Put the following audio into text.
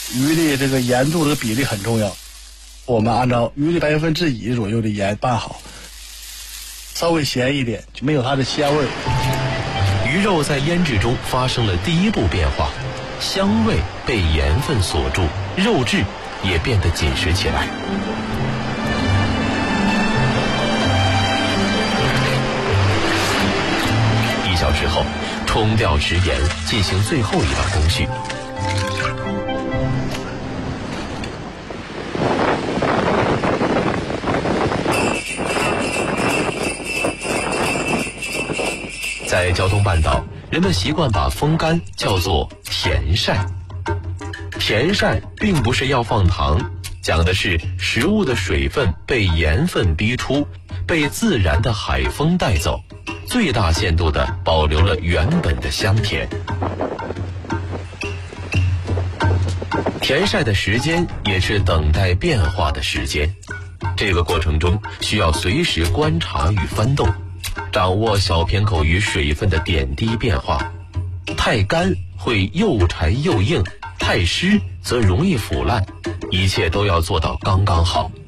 鱼的这个盐度的比例很重要。我们按照鱼的1/1左右的盐拌好，稍微咸一点，就没有它的鲜味。 鱼肉在腌制中发生了第一步变化，香味被盐分锁住，肉质也变得紧实起来。1小时后，冲掉食盐，进行最后一道工序。在胶东半岛，人们习惯把风干叫做甜晒。甜晒并不是要放糖，讲的是食物的水分被盐分逼出，被自然的海风带走，最大限度地保留了原本的香甜。甜晒的时间也是等待变化的时间，这个过程中需要随时观察与翻动，掌握小片口鱼水分的点滴变化。太干会又柴又硬，太湿则容易腐烂，一切都要做到刚刚好。